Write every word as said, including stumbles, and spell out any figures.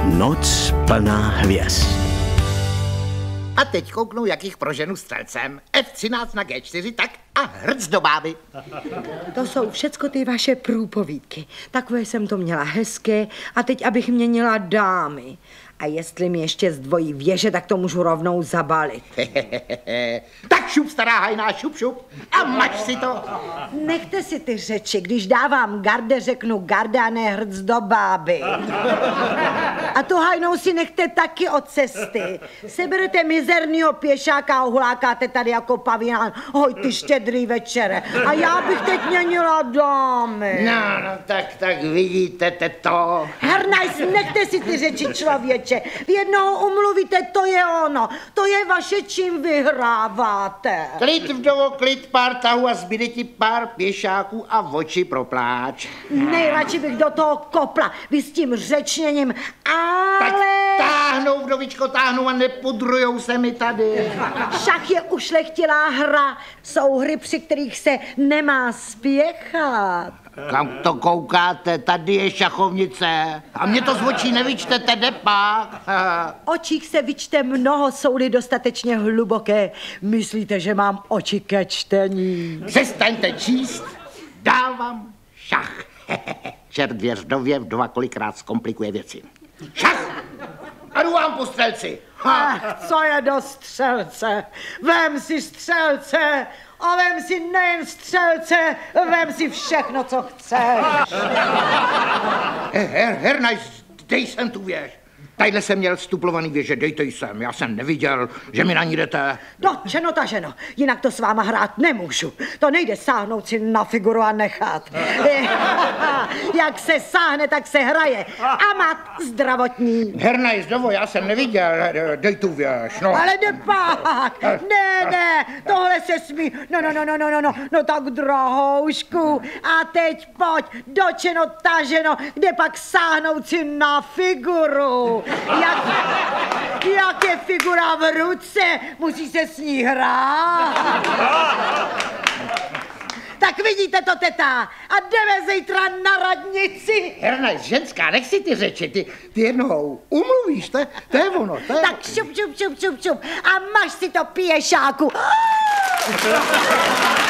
Noc plná hvězd. A teď kouknu, jak jich proženu střelcem. F třináct na G čtyři, tak a hrc do báby. To jsou všecko ty vaše průpovídky. Takové jsem to měla hezké a teď abych měnila dámy. A jestli mi ještě zdvojí věže, tak to můžu rovnou zabalit. Tak šup, stará hajná, šup, šup. A mač si to. Nechte si ty řeči, když dávám garde, řeknu garde a ne hrc do báby. A tu hajnou si nechte taky od cesty. Seberete mizernýho pěšáka a uhlákáte tady jako pavínán. Hoj, ty štědrý večere. A já bych teď měnila dámy. No, no, tak, tak vidíte to. Hernajs, nechte si ty řeči, člověče. Vy jednoho umluvíte, to je ono. To je vaše, čím vyhráváte. Klid, vdovo, klid, pár tahů a zbyde ti pár pěšáků a oči pro pláč. Nejradši bych do toho kopla. Vy s tím řečněním, ale... Tak táhnou, vdovičko, táhnou a nepudrujou se mi tady. Šach je ušlechtilá hra. Jsou hry, při kterých se nemá spěchat. Kam to koukáte? Tady je šachovnice. A mě to z očí nevyčtete, jde pak. Očích se vyčte mnoho, jsou-li dostatečně hluboké. Myslíte, že mám oči ke čtení? Přestaňte číst, dávám šach. Čert věřdově vdova kolikrát zkomplikuje věci. Šach! A jdu vám po střelci. Ach, co je do střelce? Vem si střelce a vem si nejen střelce, vem si všechno, co chceš. Her, Hernajs, dej sem tu věž. Tadyhle jsem měl stuplovaný věže, dejte ji sem. Já jsem neviděl, že mi na ní jdete. Dočeno taženo, jinak to s váma hrát nemůžu. To nejde sáhnout si na figuru a nechat. Jak se sáhne, tak se hraje. Amat zdravotní. Hernajs, dovo, já jsem neviděl, dej tu věž, no. Ale nepak, ne, ne, tohle se smí. No, no, no, no, no, no, no, no tak drahoušku. A teď pojď, dočeno taženo, kde pak sáhnout si na figuru. Jak, jak je figura v ruce, musí se s ní hrát. Tak vidíte to, teta, a jdeme zítra na radnici. Hernajs, ženská, nech si ty řeči, ty, ty jednou umluvíš, to, to je ono. To je... Tak šup, šup, šup, šup, šup a máš si to pěšáku.